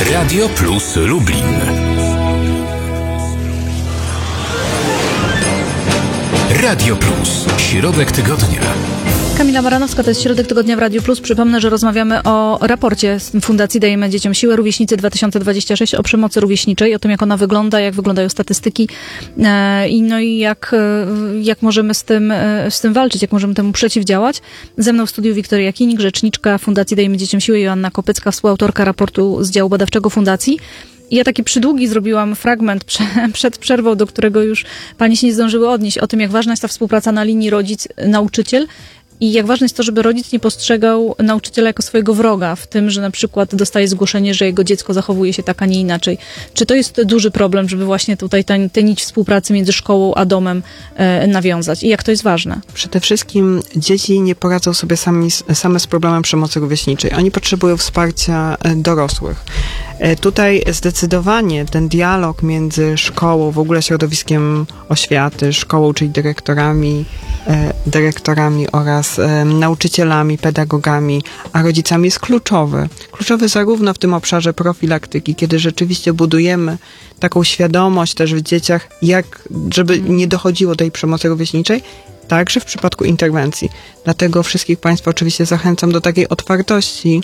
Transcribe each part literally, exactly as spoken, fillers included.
Radio Plus Lublin. Radio Plus. Środek tygodnia. Kamila Baranowska, to jest Środek Tygodnia w Radiu Plus. Przypomnę, że rozmawiamy o raporcie z Fundacji Dajemy Dzieciom Siłę Rówieśnicy dwa tysiące dwudziesty szósty o przemocy rówieśniczej, o tym, jak ona wygląda, jak wyglądają statystyki e, i no i jak, jak możemy z tym, e, z tym walczyć, jak możemy temu przeciwdziałać. Ze mną w studiu Wiktoria Kinik, rzeczniczka Fundacji Dajemy Dzieciom Siłę, Joanna Kopycka, współautorka raportu z działu badawczego Fundacji. I ja taki przydługi zrobiłam fragment prze, przed przerwą, do którego już pani się nie zdążyły odnieść, o tym, jak ważna jest ta współpraca na linii rodzic-nauczyciel. I jak ważne jest to, żeby rodzic nie postrzegał nauczyciela jako swojego wroga w tym, że na przykład dostaje zgłoszenie, że jego dziecko zachowuje się tak, a nie inaczej. Czy to jest duży problem, żeby właśnie tutaj tę nić współpracy między szkołą a domem e, nawiązać? I jak to jest ważne? Przede wszystkim dzieci nie poradzą sobie sami, same z problemem przemocy rówieśniczej. Oni potrzebują wsparcia dorosłych. Tutaj zdecydowanie ten dialog między szkołą, w ogóle środowiskiem oświaty, szkołą, czyli dyrektorami, dyrektorami oraz nauczycielami, pedagogami, a rodzicami jest kluczowy. Kluczowy zarówno w tym obszarze profilaktyki, kiedy rzeczywiście budujemy taką świadomość też w dzieciach, jak, żeby nie dochodziło do tej przemocy rówieśniczej, także w przypadku interwencji. Dlatego wszystkich Państwa oczywiście zachęcam do takiej otwartości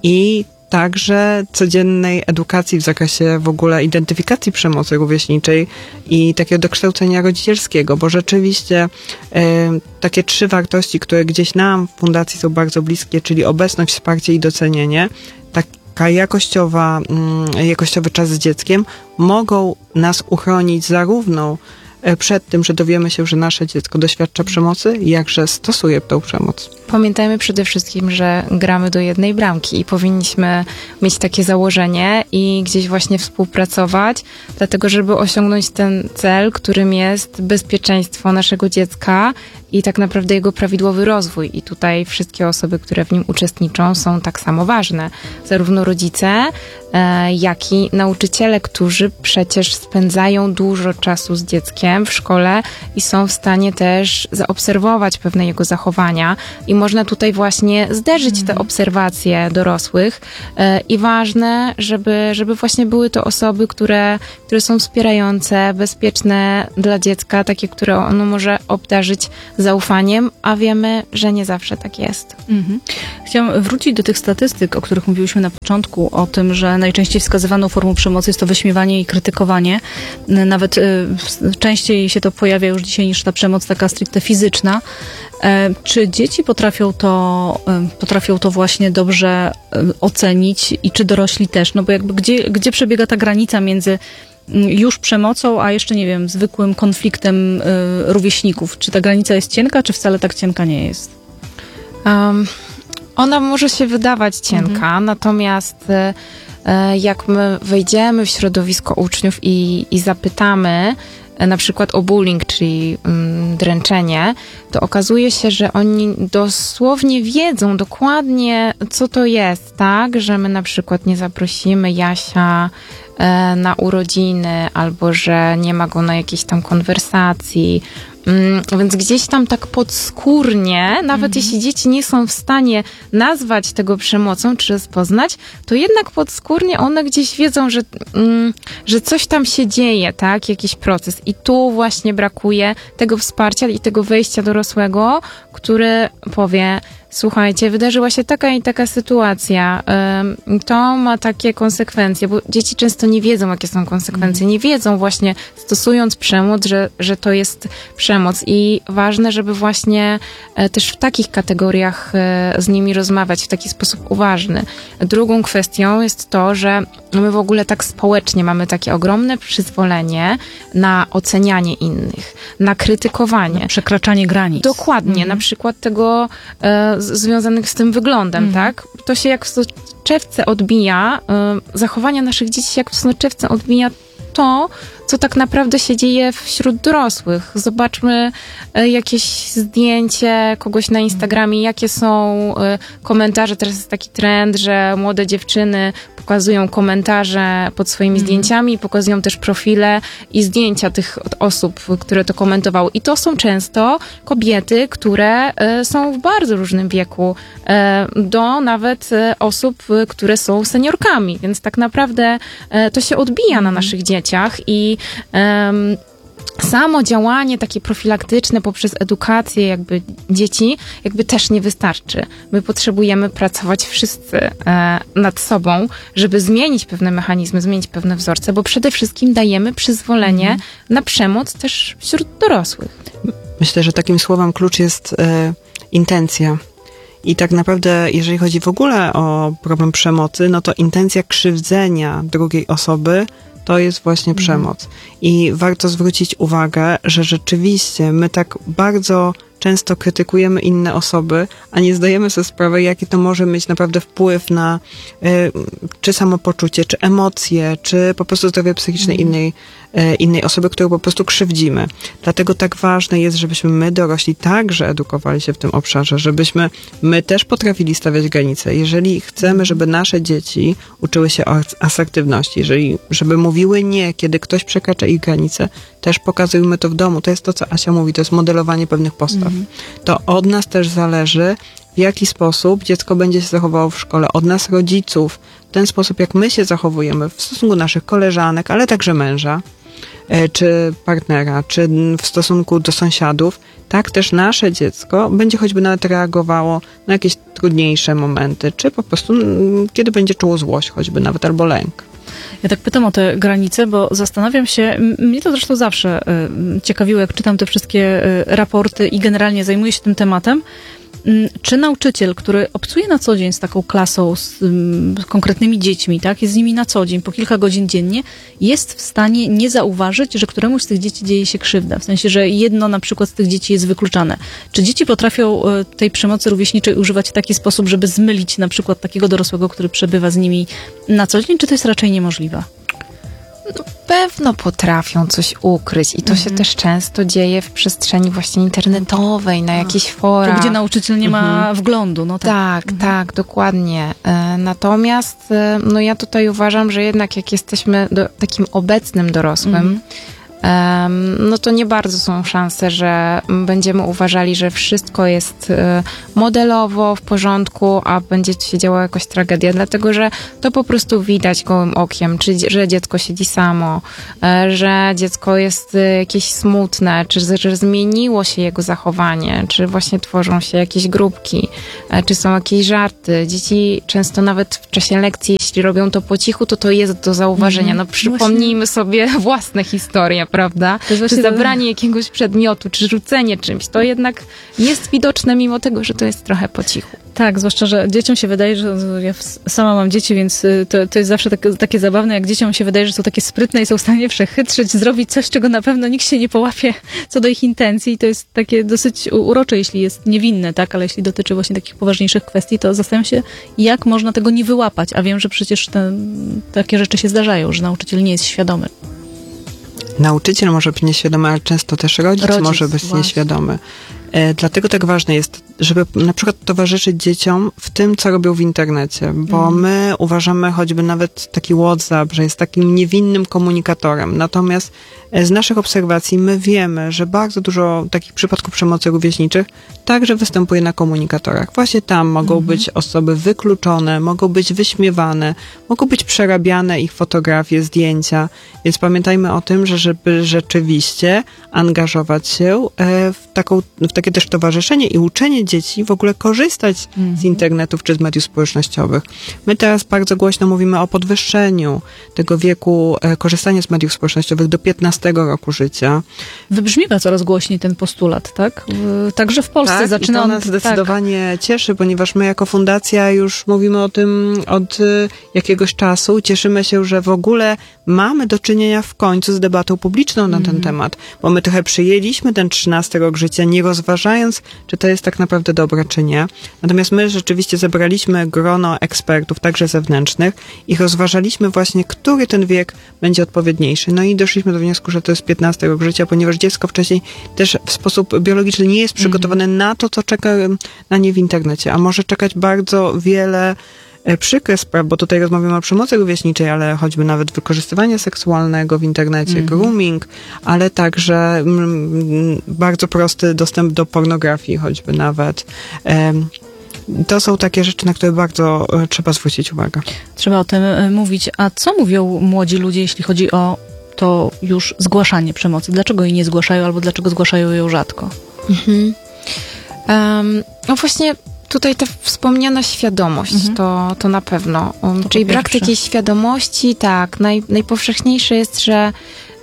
i także codziennej edukacji w zakresie w ogóle identyfikacji przemocy rówieśniczej i takiego dokształcenia rodzicielskiego, bo rzeczywiście y, takie trzy wartości, które gdzieś nam w Fundacji są bardzo bliskie, czyli obecność, wsparcie i docenienie, taka jakościowa, y, jakościowy czas z dzieckiem, mogą nas uchronić zarówno przed tym, że dowiemy się, że nasze dziecko doświadcza przemocy, jakże stosuje tą przemoc. Pamiętajmy przede wszystkim, że gramy do jednej bramki i powinniśmy mieć takie założenie i gdzieś właśnie współpracować, dlatego żeby osiągnąć ten cel, którym jest bezpieczeństwo naszego dziecka i tak naprawdę jego prawidłowy rozwój. I tutaj wszystkie osoby, które w nim uczestniczą, są tak samo ważne. Zarówno rodzice, e, jak i nauczyciele, którzy przecież spędzają dużo czasu z dzieckiem w szkole i są w stanie też zaobserwować pewne jego zachowania. I można tutaj właśnie zderzyć te obserwacje dorosłych e, i ważne, żeby, żeby właśnie były to osoby, które, które są wspierające, bezpieczne dla dziecka, takie, które ono może obdarzyć zaufaniem, a wiemy, że nie zawsze tak jest. Mhm. Chciałam wrócić do tych statystyk, o których mówiłyśmy na początku, o tym, że najczęściej wskazywaną formą przemocy jest to wyśmiewanie i krytykowanie. Nawet y, częściej się to pojawia już dzisiaj niż ta przemoc taka stricte fizyczna. E, czy dzieci potrafią to, y, potrafią to właśnie dobrze y, ocenić i czy dorośli też? No bo jakby gdzie, gdzie przebiega ta granica między już przemocą, a jeszcze, nie wiem, zwykłym konfliktem y, rówieśników. Czy ta granica jest cienka, czy wcale tak cienka nie jest? Um, ona może się wydawać cienka, mhm. natomiast y, jak my wejdziemy w środowisko uczniów i, i zapytamy y, na przykład o bullying, czyli y, dręczenie, to okazuje się, że oni dosłownie wiedzą dokładnie, co to jest, tak? Że my na przykład nie zaprosimy Jasia na urodziny, albo że nie ma go na jakiejś tam konwersacji. Więc gdzieś tam tak podskórnie, nawet mm-hmm. jeśli dzieci nie są w stanie nazwać tego przemocą, czy rozpoznać, to jednak podskórnie one gdzieś wiedzą, że, mm, że coś tam się dzieje, tak? Jakiś proces. I tu właśnie brakuje tego wsparcia i tego wejścia dorosłego, który powie: słuchajcie, wydarzyła się taka i taka sytuacja, to ma takie konsekwencje, bo dzieci często nie wiedzą, jakie są konsekwencje, nie wiedzą właśnie, stosując przemoc, że, że to jest przemoc i ważne, żeby właśnie też w takich kategoriach z nimi rozmawiać w taki sposób uważny. Drugą kwestią jest to, że my w ogóle tak społecznie mamy takie ogromne przyzwolenie na ocenianie innych, na krytykowanie. Na przekraczanie granic. Dokładnie, mhm. na przykład tego e, z, związanych z tym wyglądem, mhm. tak? To się jak w soczewce odbija, e, zachowania naszych dzieci się jak w soczewce odbija to, co tak naprawdę się dzieje wśród dorosłych. Zobaczmy e, jakieś zdjęcie kogoś na Instagramie, jakie są e, komentarze. Teraz jest taki trend, że młode dziewczyny pokazują komentarze pod swoimi mm. zdjęciami, pokazują też profile i zdjęcia tych osób, które to komentowały. I to są często kobiety, które e, są w bardzo różnym wieku, e, do nawet e, osób, które są seniorkami. Więc tak naprawdę e, to się odbija mm. na naszych dzieciach i um, samo działanie takie profilaktyczne poprzez edukację jakby dzieci jakby też nie wystarczy. My potrzebujemy pracować wszyscy e, nad sobą, żeby zmienić pewne mechanizmy, zmienić pewne wzorce, bo przede wszystkim dajemy przyzwolenie mm. na przemoc też wśród dorosłych. Myślę, że takim słowem klucz jest e, intencja. I tak naprawdę, jeżeli chodzi w ogóle o problem przemocy, no to intencja krzywdzenia drugiej osoby to jest właśnie mhm. przemoc. I warto zwrócić uwagę, że rzeczywiście my tak bardzo często krytykujemy inne osoby, a nie zdajemy sobie sprawy, jaki to może mieć naprawdę wpływ na y, czy samopoczucie, czy emocje, czy po prostu zdrowie psychiczne mm. innej, y, innej osoby, którą po prostu krzywdzimy. Dlatego tak ważne jest, żebyśmy my dorośli także edukowali się w tym obszarze, żebyśmy my też potrafili stawiać granice. Jeżeli chcemy, żeby nasze dzieci uczyły się asertywności, jeżeli, żeby mówiły nie, kiedy ktoś przekracza ich granice, też pokazujmy to w domu. To jest to, co Asia mówi, to jest modelowanie pewnych postaw. Mm. To od nas też zależy, w jaki sposób dziecko będzie się zachowało w szkole. Od nas, rodziców, w ten sposób, jak my się zachowujemy w stosunku naszych koleżanek, ale także męża, czy partnera, czy w stosunku do sąsiadów, tak też nasze dziecko będzie choćby nawet reagowało na jakieś trudniejsze momenty, czy po prostu kiedy będzie czuło złość choćby nawet, albo lęk. Ja tak pytam o te granice, bo zastanawiam się, mnie to zresztą zawsze ciekawiło, jak czytam te wszystkie raporty i generalnie zajmuję się tym tematem, czy nauczyciel, który obcuje na co dzień z taką klasą, z, z konkretnymi dziećmi, tak, jest z nimi na co dzień, po kilka godzin dziennie, jest w stanie nie zauważyć, że któremuś z tych dzieci dzieje się krzywda. W sensie, że jedno na przykład z tych dzieci jest wykluczane. Czy dzieci potrafią tej przemocy rówieśniczej używać w taki sposób, żeby zmylić na przykład takiego dorosłego, który przebywa z nimi na co dzień, czy to jest raczej niemożliwe? No, pewno potrafią coś ukryć i to mhm. się też często dzieje w przestrzeni właśnie internetowej, na jakichś forach. To, gdzie nauczyciel nie ma mhm. wglądu. No tak, tak, mhm. tak, dokładnie. E, natomiast e, no ja tutaj uważam, że jednak jak jesteśmy do, takim obecnym dorosłym, mhm. no to nie bardzo są szanse, że będziemy uważali, że wszystko jest modelowo, w porządku, a będzie się działa jakaś tragedia, dlatego że to po prostu widać gołym okiem, czy, że dziecko siedzi samo, że dziecko jest jakieś smutne, czy że zmieniło się jego zachowanie, czy właśnie tworzą się jakieś grupki, czy są jakieś żarty. Dzieci często nawet w czasie lekcji, jeśli robią to po cichu, to to jest do zauważenia. No przypomnijmy sobie własne historie, prawda? Czy zabranie jakiegoś przedmiotu, czy rzucenie czymś, to jednak jest widoczne mimo tego, że to jest trochę po cichu. Tak, zwłaszcza, że dzieciom się wydaje, że ja sama mam dzieci, więc to, to jest zawsze tak, takie zabawne, jak dzieciom się wydaje, że są takie sprytne i są w stanie przechytrzyć, zrobić coś, czego na pewno nikt się nie połapie co do ich intencji. To jest takie dosyć urocze, jeśli jest niewinne, tak, ale jeśli dotyczy właśnie takich poważniejszych kwestii, to zastanawiam się, jak można tego nie wyłapać, a wiem, że przecież te, takie rzeczy się zdarzają, że nauczyciel nie jest świadomy. Nauczyciel może być nieświadomy, ale często też rodzic, rodzic może być właśnie nieświadomy. E, dlatego tak ważne jest, żeby na przykład towarzyszyć dzieciom w tym, co robią w internecie, bo mm. my uważamy choćby nawet taki WhatsApp, że jest takim niewinnym komunikatorem. Natomiast z naszych obserwacji my wiemy, że bardzo dużo takich przypadków przemocy rówieśniczych także występuje na komunikatorach. Właśnie tam mogą mm. być osoby wykluczone, mogą być wyśmiewane, mogą być przerabiane ich fotografie, zdjęcia. Więc pamiętajmy o tym, że żeby rzeczywiście angażować się w taką, w takie też towarzyszenie i uczenie dzieci w ogóle korzystać mm. z internetów czy z mediów społecznościowych. My teraz bardzo głośno mówimy o podwyższeniu tego wieku korzystania z mediów społecznościowych do piętnastu szesnastego roku życia. Wybrzmiewa coraz głośniej ten postulat, tak? W- Także w Polsce Tak, zaczyna i to on... nas zdecydowanie cieszy, ponieważ my jako fundacja już mówimy o tym od y, jakiegoś czasu. Cieszymy się, że w ogóle mamy do czynienia w końcu z debatą publiczną na ten temat, bo my trochę przyjęliśmy ten trzynasty rok życia, nie rozważając, czy to jest tak naprawdę dobre, czy nie. Natomiast my rzeczywiście zebraliśmy grono ekspertów, także zewnętrznych, i rozważaliśmy właśnie, który ten wiek będzie odpowiedniejszy. No i doszliśmy do wniosku, że to jest piętnasty rok życia, ponieważ dziecko wcześniej też w sposób biologiczny nie jest przygotowane na to, co czeka na nie w internecie, a może czekać bardzo wiele e, przykrych spraw, bo tutaj rozmawiamy o przemocy rówieśniczej, ale choćby nawet wykorzystywania seksualnego w internecie, Mhm. grooming, ale także mm, bardzo prosty dostęp do pornografii choćby nawet. Em, to są takie rzeczy, na które bardzo e, trzeba zwrócić uwagę. Trzeba o tym e, mówić. A co mówią młodzi ludzie, jeśli chodzi o to już zgłaszanie przemocy? Dlaczego jej nie zgłaszają, albo dlaczego zgłaszają ją rzadko? Mhm. Um, no właśnie tutaj ta wspomniana świadomość, Mhm. to, to na pewno. Um, To czyli po brak pierwsze. takiej świadomości, tak, naj, najpowszechniejsze jest, że,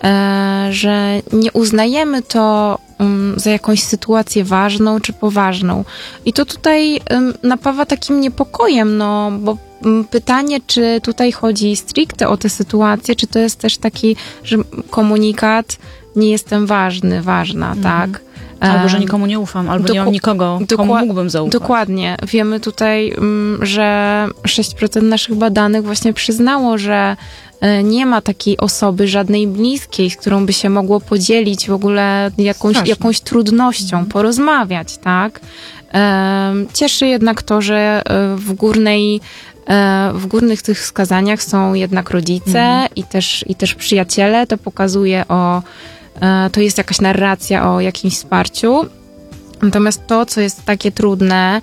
e, że nie uznajemy to um, za jakąś sytuację ważną czy poważną. I to tutaj um, napawa takim niepokojem, no bo um, pytanie, czy tutaj chodzi stricte o tę sytuację, czy to jest też taki, że komunikat nie jestem ważny, ważna, tak? Albo, że Em, nikomu nie ufam, albo nie doku- mam nikogo, komu dokła- mógłbym zaufać. Dokładnie. Wiemy tutaj, mm, że sześć procent naszych badanych właśnie przyznało, że e, nie ma takiej osoby, żadnej bliskiej, z którą by się mogło podzielić w ogóle jakąś, Straszne. jakąś trudnością, porozmawiać, tak? Em, Cieszy jednak to, że e, w górnej e, w górnych tych wskazaniach są jednak rodzice Mhm. i też, i też przyjaciele. To pokazuje o e, to jest jakaś narracja o jakimś wsparciu. Natomiast to, co jest takie trudne,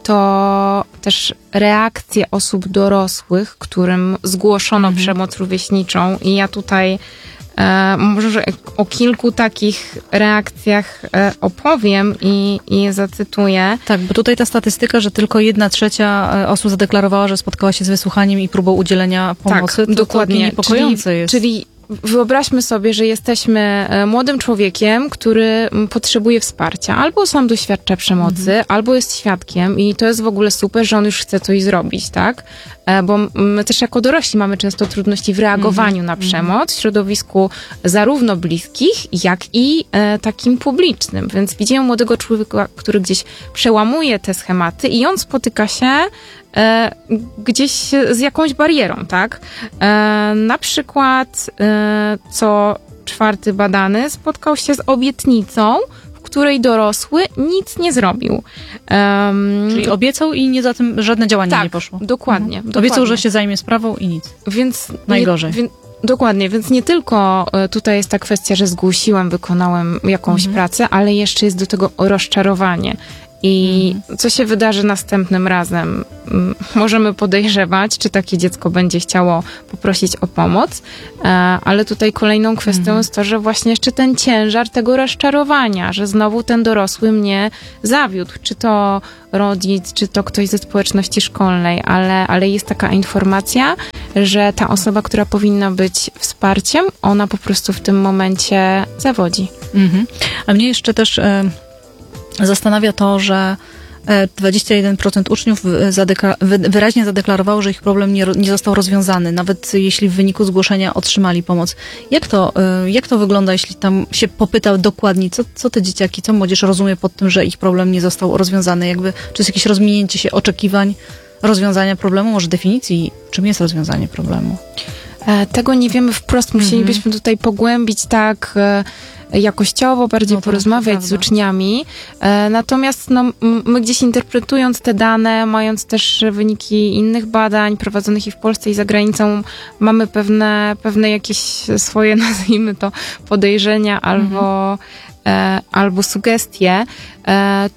to też reakcje osób dorosłych, którym zgłoszono Mhm. przemoc rówieśniczą. I ja tutaj e, może o kilku takich reakcjach e, opowiem i, i je zacytuję. Tak, bo tutaj ta statystyka, że tylko jedna trzecia e, osób zadeklarowała, że spotkała się z wysłuchaniem i próbą udzielenia pomocy, Tak, to dokładnie. To niepokojące czyli, jest. Czyli wyobraźmy sobie, że jesteśmy e, młodym człowiekiem, który m, potrzebuje wsparcia. Albo sam doświadcza przemocy, Mhm. albo jest świadkiem i to jest w ogóle super, że on już chce coś zrobić, tak? E, Bo my też jako dorośli mamy często trudności w reagowaniu Mhm. na przemoc w środowisku zarówno bliskich, jak i e, takim publicznym. Więc widzimy młodego człowieka, który gdzieś przełamuje te schematy i on spotyka się e, gdzieś z jakąś barierą, tak? E, na przykład e, co czwarty badany spotkał się z obietnicą, w której dorosły nic nie zrobił. Um, Czyli obiecał i nie za tym żadne działanie tak, nie poszło. dokładnie, Mhm. dokładnie. Obiecał, że się zajmie sprawą i nic. Więc Najgorzej. Nie, wie, dokładnie, więc nie tylko e, tutaj jest ta kwestia, że zgłosiłem, wykonałem jakąś Mhm. pracę, ale jeszcze jest do tego rozczarowanie. I Mhm. co się wydarzy następnym razem? Mm, Możemy podejrzewać, czy takie dziecko będzie chciało poprosić o pomoc, e, ale tutaj kolejną kwestią Mhm. jest to, że właśnie jeszcze ten ciężar tego rozczarowania, że znowu ten dorosły mnie zawiódł, czy to rodzic, czy to ktoś ze społeczności szkolnej, ale, ale jest taka informacja, że ta osoba, która powinna być wsparciem, ona po prostu w tym momencie zawodzi. Mhm. A mnie jeszcze też e, zastanawia to, że e, dwadzieścia jeden procent uczniów e, zadekla- wy- wyraźnie zadeklarowało, że ich problem nie, ro- nie został rozwiązany, nawet jeśli w wyniku zgłoszenia otrzymali pomoc. Jak to, e, jak to wygląda, jeśli tam się popyta dokładnie, co, co te dzieciaki, co młodzież rozumie pod tym, że ich problem nie został rozwiązany? Jakby, czy jest jakieś rozminięcie się oczekiwań rozwiązania problemu, może definicji, czym jest rozwiązanie problemu? E, Tego nie wiemy wprost. Musielibyśmy tutaj pogłębić tak e, jakościowo, bardziej No to porozmawiać z prawda. uczniami. E, Natomiast no, m- my gdzieś interpretując te dane, mając też wyniki innych badań prowadzonych i w Polsce i za granicą, mamy pewne, pewne jakieś swoje, nazwijmy to, podejrzenia albo, e, albo sugestie. E,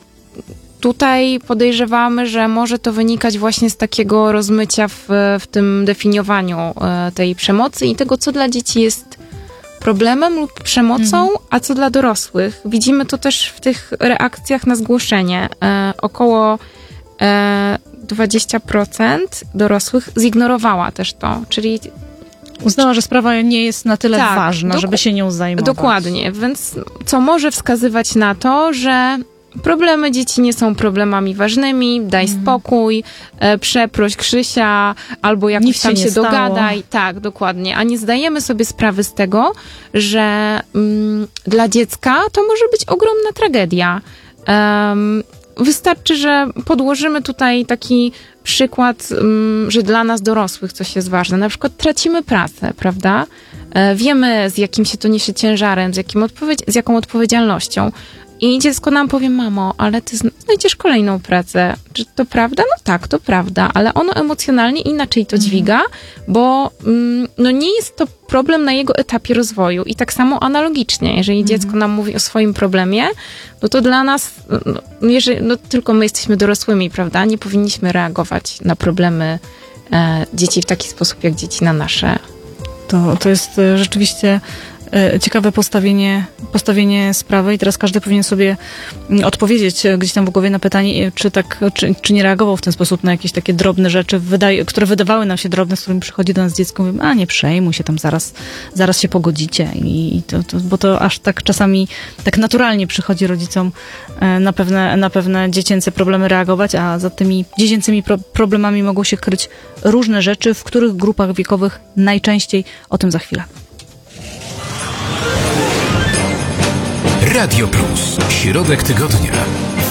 Tutaj podejrzewamy, że może to wynikać właśnie z takiego rozmycia w, w tym definiowaniu e, tej przemocy i tego, co dla dzieci jest problemem lub przemocą, Mhm. a co dla dorosłych. Widzimy to też w tych reakcjach na zgłoszenie. E, około e, dwadzieścia procent dorosłych zignorowała też to, czyli Uznała, że sprawa nie jest na tyle Tak, ważna, doku- żeby się nią zajmować. Dokładnie, więc co może wskazywać na to, że problemy dzieci nie są problemami ważnymi, daj Mhm. spokój, e, przeproś Krzysia, albo jakoś Nic tam się się, nie stało. dogadaj. Tak, dokładnie. A nie zdajemy sobie sprawy z tego, że mm, dla dziecka to może być ogromna tragedia. Em, wystarczy, że podłożymy tutaj taki przykład, um, że dla nas dorosłych coś jest ważne. Na przykład tracimy pracę, prawda? E, wiemy, z jakim się to niesie ciężarem, z, jakim odpowiedź- z jaką odpowiedzialnością. I dziecko nam powie, mamo, ale ty znajdziesz kolejną pracę. Czy to prawda? No tak, to prawda, ale ono emocjonalnie inaczej to dźwiga, bo mm, no nie jest to problem na jego etapie rozwoju. I tak samo analogicznie, jeżeli dziecko nam mówi o swoim problemie, no to dla nas, no, jeżeli, no tylko my jesteśmy dorosłymi, prawda? Nie powinniśmy reagować na problemy e, dzieci w taki sposób, jak dzieci na nasze. To, to jest e, rzeczywiście e, ciekawe postawienie, postawienie sprawy i teraz każdy powinien sobie mm, odpowiedzieć e, gdzieś tam w głowie na pytanie, e, czy tak, czy, czy nie reagował w ten sposób na jakieś takie drobne rzeczy, wydaje, które wydawały nam się drobne, z którymi przychodzi do nas dziecko, mówimy, a nie przejmuj się tam, zaraz, zaraz się pogodzicie i, i to, to, bo to aż tak czasami tak naturalnie przychodzi rodzicom e, na pewne, na pewne dziecięce problemy reagować, a za tymi dziecięcymi pro, problemami mogą się kryć różne rzeczy, w których grupach wiekowych najczęściej, o tym za chwilę. Radio Plus. Środek tygodnia.